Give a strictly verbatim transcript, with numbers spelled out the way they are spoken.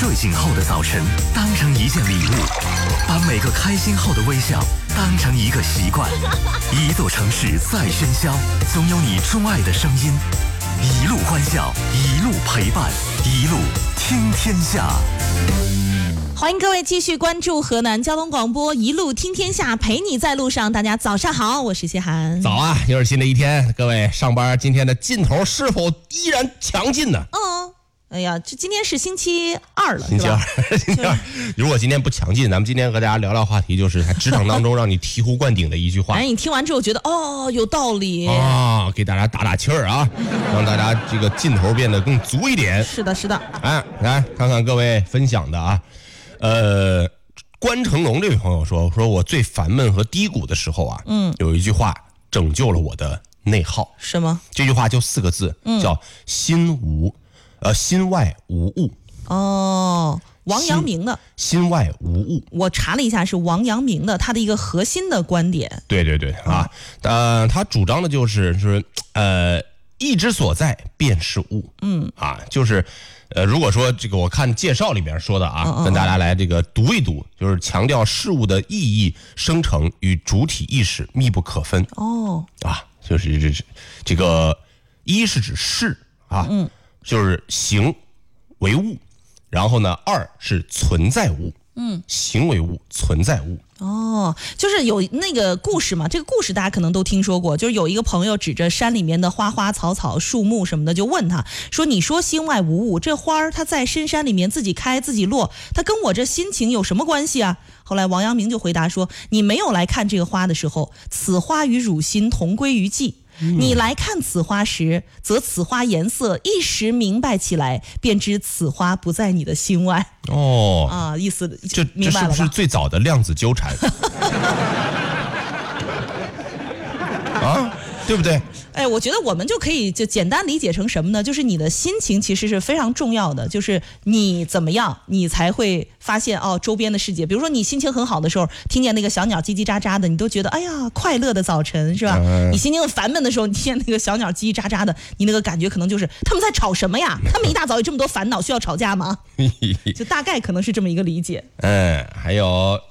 睡醒后的早晨当成一件礼物，把每个开心后的微笑当成一个习惯。一座城市再喧嚣，总有你钟爱的声音。一路欢笑，一路陪伴，一路听天下。 欢迎各位继续关注河南交通广播一路听天下，陪你在路上。大家早上好，我是谢涵。 早啊，又是新的一天，各位上班今天的劲头是否依然强劲呢？ 嗯，哎呀，这今天是星期二了， 星期二，星期二。如果今天不强劲，咱们今天和大家聊聊话题，就是在职场当中让你醍醐灌顶的一句话。 哎，你听完之后觉得哦有道理啊，给大家打打气儿啊，让大家这个劲头变得更足一点。 是的，是的。 哎，来看看各位分享的啊。呃，关成龙这位朋友说，说我最烦闷和低谷的时候啊，嗯，有一句话拯救了我的内耗。 什么？ 这句话就四个字，嗯、叫心无，呃，心外无物。 哦，王阳明的心外无物。 我查了一下，是王阳明的他的一个核心的观点。 对对对啊，呃，他主张的就是是呃，意之所在便是物。嗯啊，就是。呃，如果说这个我看介绍里面说的啊，嗯、跟大家来这个读一读，就是强调事物的意义生成与主体意识密不可分。哦，啊，就是这这这个一是指事啊，嗯，就是行为物，然后呢，二是存在物，嗯，行为物，存在物。 哦，就是有那个故事嘛，这个故事大家可能都听说过，就是有一个朋友指着山里面的花花草草、树木什么的，就问他说：“你说心外无物，这花儿它在深山里面自己开自己落，它跟我这心情有什么关系啊？”后来王阳明就回答说：“你没有来看这个花的时候，此花与汝心同归于寂。你来看此花时，则此花颜色一时明白起来，便知此花不在你的心外。” 哦， 啊，意思这这是不是最早的量子纠缠？啊，对不对？ 哎，我觉得我们就可以就简单理解成什么呢？就是你的心情其实是非常重要的，就是你怎么样，你才会发现哦周边的世界。比如说你心情很好的时候，听见那个小鸟叽叽喳喳的，你都觉得哎呀快乐的早晨是吧？嗯、你心情很烦闷的时候，你听见那个小鸟叽叽喳喳的，你那个感觉可能就是他们在吵什么呀？他们一大早有这么多烦恼，需要吵架吗？就大概可能是这么一个理解。 嗯，还有。